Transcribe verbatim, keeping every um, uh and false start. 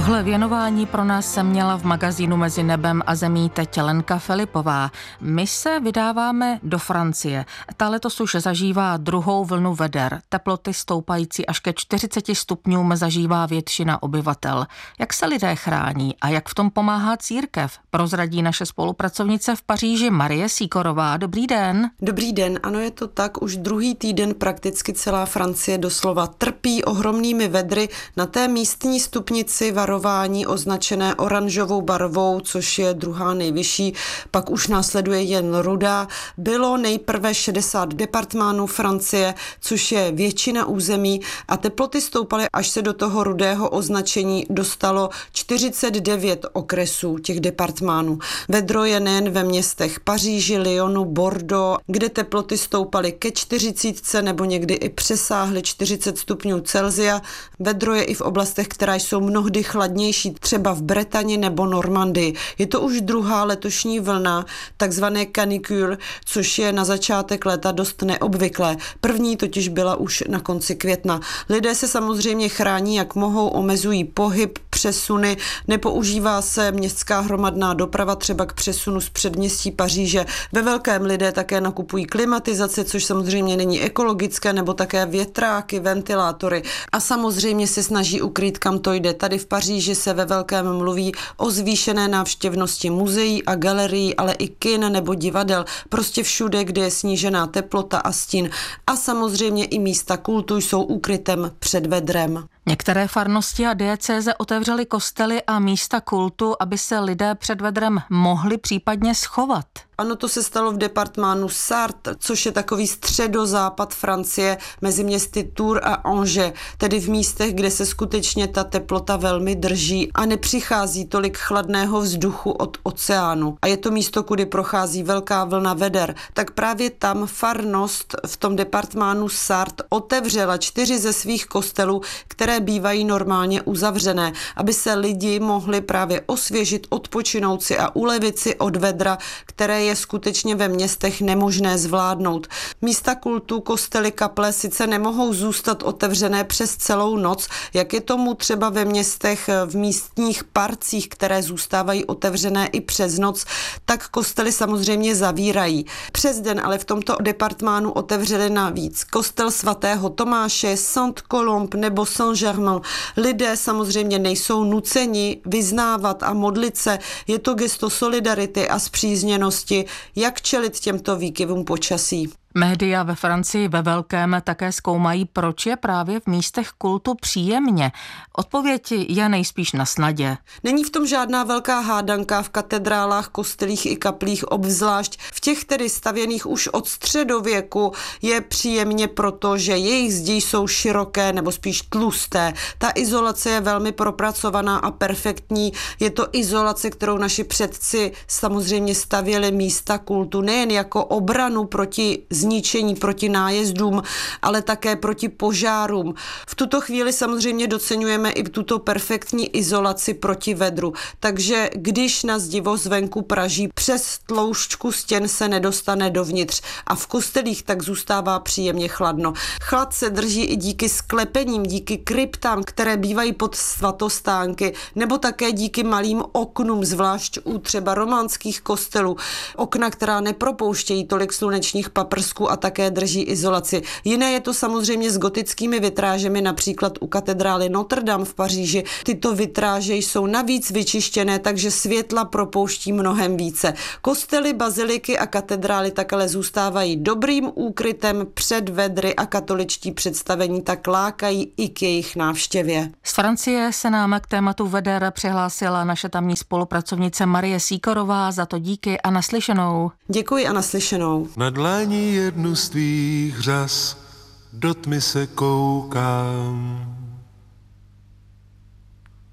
Tohle věnování pro nás se měla v magazínu Mezi nebem a zemí teď Lenka Filipová. My se vydáváme do Francie. Ta letos už zažívá druhou vlnu veder. Teploty stoupající až ke čtyřiceti stupňům zažívá většina obyvatel. Jak se lidé chrání a jak v tom pomáhá církev? Prozradí naše spolupracovnice v Paříži Marie Sýkorová. Dobrý den. Dobrý den, ano, je to tak. Už druhý týden prakticky celá Francie doslova trpí ohromnými vedry. Na té místní stupnici varování označené oranžovou barvou, což je druhá nejvyšší, pak už následuje jen rudá. Bylo nejprve šedesát departmánů Francie, což je většina území, a teploty stoupaly, až se do toho rudého označení dostalo čtyřicet devět okresů těch departmánů. Vedro je nejen ve městech Paříži, Lyonu, Bordeaux, kde teploty stoupaly ke čtyřicítce nebo někdy i přesáhly čtyřicet stupňů Celsia. Vedro je i v oblastech, které jsou mnohdy chladnější, třeba v Bretani nebo Normandii. Je to už druhá letošní vlna, takzvané canicule, což je na začátek léta dost neobvyklé. První totiž byla už na konci května. Lidé se samozřejmě chrání, jak mohou, omezují pohyb, přesuny, nepoužívá se městská hromadná doprava třeba k přesunu z předměstí Paříže. Ve velkém lidé také nakupují klimatizace, což samozřejmě není ekologické, nebo také větráky, ventilátory, a samozřejmě se snaží ukrýt, kam to jde. Tady v Paříži se ve velkém mluví o zvýšené návštěvnosti muzeí a galerií, ale i kin nebo divadel, prostě všude, kde je snížená teplota a stín. A samozřejmě i místa kultu jsou úkrytem před vedrem. Některé farnosti a diecéze otevřely kostely a místa kultu, aby se lidé před vedrem mohli případně schovat. Ano, to se stalo v departmánu Sarthe, což je takový středozápad Francie mezi městy Tours a Angers, tedy v místech, kde se skutečně ta teplota velmi drží a nepřichází tolik chladného vzduchu od oceánu. A je to místo, kudy prochází velká vlna veder. Tak právě tam farnost v tom departmánu Sarthe otevřela čtyři ze svých kostelů, které bývají normálně uzavřené, aby se lidi mohli právě osvěžit, odpočinout si a ulevit si od vedra, které je skutečně ve městech nemožné zvládnout. Místa kultu, kostely, kaple sice nemohou zůstat otevřené přes celou noc, jak je tomu třeba ve městech v místních parcích, které zůstávají otevřené i přes noc, tak kostely samozřejmě zavírají. Přes den ale v tomto departmánu otevřeli navíc kostel svatého Tomáše, Sainte-Colombe nebo Saint-Germain. Lidé samozřejmě nejsou nuceni vyznávat a modlit se. Je to gesto solidarity a spřízněnosti, jak čelit těmto výkyvům počasí. Média ve Francii ve velkém také zkoumají, proč je právě v místech kultu příjemně. Odpověď je nejspíš na snadě. Není v tom žádná velká hádanka. V katedrálách, kostelích i kaplích, obzvlášť v těch tedy stavěných už od středověku, je příjemně proto, že jejich zdi jsou široké nebo spíš tlusté. Ta izolace je velmi propracovaná a perfektní. Je to izolace, kterou naši předci samozřejmě stavěli místa kultu nejen jako obranu proti zničení, proti nájezdům, ale také proti požárům. V tuto chvíli samozřejmě doceňujeme i tuto perfektní izolaci proti vedru. Takže když na zdivo zvenku praží, přes tloušťku stěn se nedostane dovnitř a v kostelích tak zůstává příjemně chladno. Chlad se drží i díky sklepením, díky kryptám, které bývají pod svatostánky, nebo také díky malým oknům, zvlášť u třeba románských kostelů. Okna, která nepropouštějí tolik slunečních paprsků a také drží izolaci. Jiné je to samozřejmě s gotickými vitrážemi, například u katedrály Notre Dame v Paříži. Tyto vitráže jsou navíc vyčištěné, takže světla propouští mnohem více. Kostely, baziliky a katedrály tak ale zůstávají dobrým úkrytem před vedry a katoličtí představení tak lákají i k jejich návštěvě. Z Francie se nám k tématu veder přihlásila naše tamní spolupracovnice Marie Sýkorová, za to díky a naslyšenou. Děkuji a naslyšenou. Na dlani jednu z tvých řas do tmy se koukám.